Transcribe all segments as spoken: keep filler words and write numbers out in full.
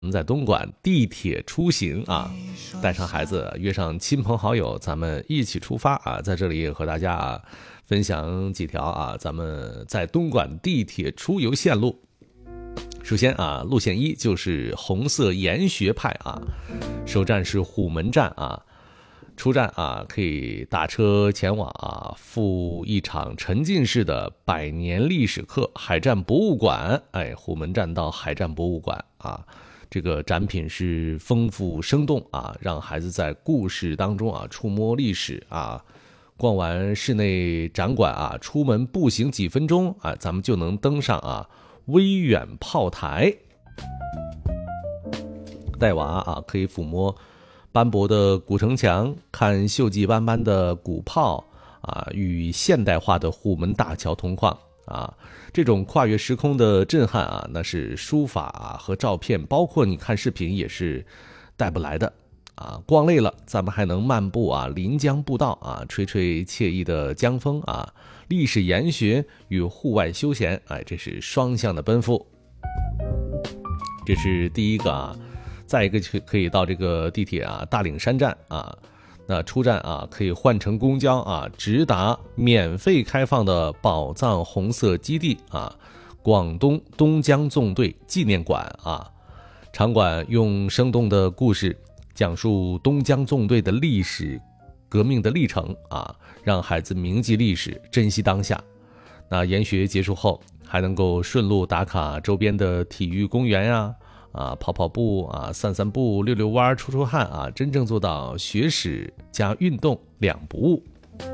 我们在东莞地铁出行啊，带上孩子，约上亲朋好友，咱们一起出发啊！在这里和大家啊分享几条啊，咱们在东莞地铁出游线路。首先啊，路线一就是红色研学派啊，首站是虎门站啊，出站啊可以打车前往啊，赴一场沉浸式的百年历史课海战博物馆。哎，虎门站到海战博物馆啊。这个展品是丰富生动啊，让孩子在故事当中啊触摸历史啊。逛完室内展馆啊，出门步行几分钟啊，咱们就能登上啊威远炮台。带娃啊可以抚摸斑驳的古城墙，看锈迹斑斑的古炮啊，与现代化的虎门大桥同框啊。这种跨越时空的震撼啊，那是书法啊和照片，包括你看视频也是带不来的啊。逛累了，咱们还能漫步啊临江步道啊，吹吹惬意的江风啊。历史研学与户外休闲，哎，这是双向的奔赴。这是第一个啊。再一个可以到这个地铁啊大岭山站啊。那出站啊，可以换乘公交啊，直达免费开放的宝藏红色基地啊，广东东江纵队纪念馆啊。场馆用生动的故事讲述东江纵队的历史革命的历程啊，让孩子铭记历史，珍惜当下。那研学结束后，还能够顺路打卡周边的体育公园呀、啊。啊，跑跑步啊，散散步，溜溜弯，出出汗啊，真正做到学史加运动两不误。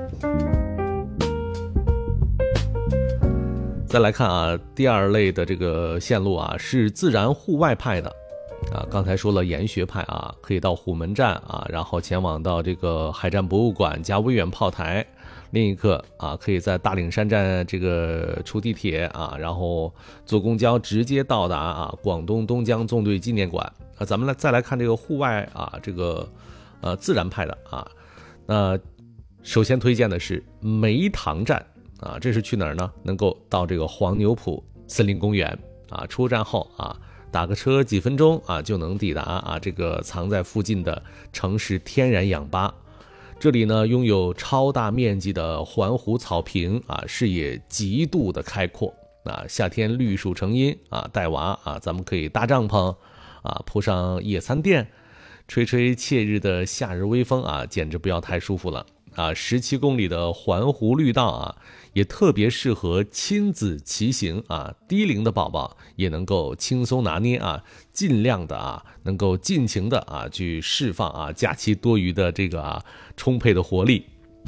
再来看啊，第二类的这个线路啊，是自然户外派的啊。刚才说了研学派啊，可以到虎门站啊，然后前往到这个海战博物馆加威远炮台。另一个啊，可以在大岭山站这个出地铁啊，然后坐公交直接到达啊广东东江纵队纪念馆啊。咱们来再来看这个户外啊，这个呃自然派的啊。那首先推荐的是梅塘站啊，这是去哪儿呢？能够到这个黄牛埔森林公园啊。出站后啊，打个车几分钟啊，就能抵达啊这个藏在附近的城市天然氧吧。这里呢，拥有超大面积的环湖草坪啊，视野极度的开阔啊。夏天绿树成荫啊，带娃啊，咱们可以搭帐篷啊，铺上野餐垫，吹吹惬日的夏日微风啊，简直不要太舒服了啊。十七公里的环湖绿道啊，也特别适合亲子骑行啊，低龄的宝宝也能够轻松拿捏啊，尽量的啊，能够尽情的啊去释放啊假期多余的这个啊充沛的活力。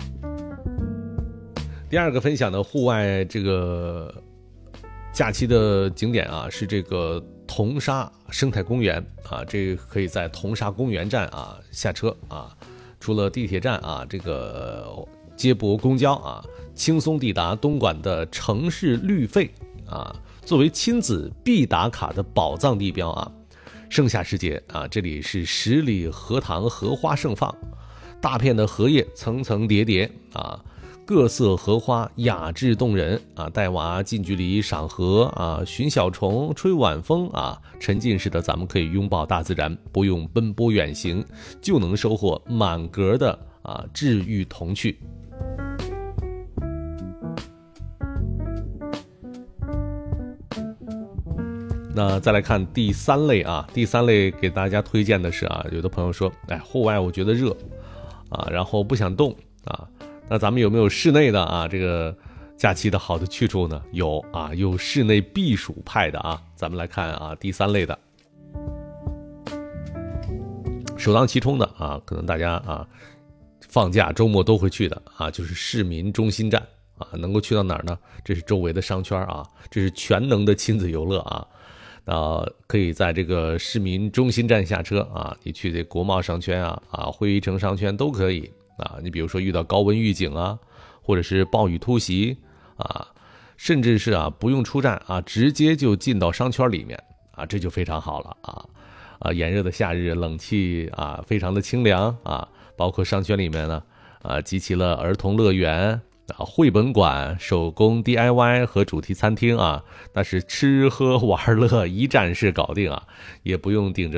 第二个分享的户外这个假期的景点啊，是这个铜沙生态公园啊，这个可以在铜沙公园站啊下车啊，除了地铁站啊，这个接驳公交啊，轻松抵达东莞的城市绿肺啊，作为亲子必打卡的宝藏地标啊。盛夏时节啊，这里是十里荷塘，荷花盛放，大片的荷叶层层叠叠啊，各色荷花雅致动人啊，带娃近距离赏荷啊，寻小虫，吹晚风啊，沉浸式的咱们可以拥抱大自然，不用奔波远行，就能收获满格的啊治愈童趣。那再来看第三类啊，第三类给大家推荐的是啊，有的朋友说，哎，户外我觉得热啊，然后不想动啊，那咱们有没有室内的啊？这个假期的好的去处呢？有啊，有室内避暑派的啊。咱们来看啊，第三类的，首当其冲的啊，可能大家啊放假周末都会去的啊，就是市民中心站啊，能够去到哪儿呢？这是周围的商圈啊，这是全能的亲子游乐啊。啊，可以在这个市民中心站下车啊，你去这国贸商圈啊、啊会议城商圈都可以啊。你比如说遇到高温预警啊，或者是暴雨突袭啊，甚至是啊不用出站啊，直接就进到商圈里面啊，这就非常好了啊。啊，炎热的夏日，冷气啊非常的清凉啊，包括商圈里面呢啊集齐了儿童乐园啊，绘本馆、手工 D I Y 和主题餐厅啊，那是吃喝玩乐一站式搞定啊，也不用顶着